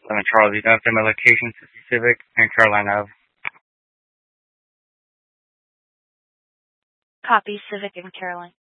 Charles, you got my location, Civic and Caroline Ave. Copy, Civic and Caroline.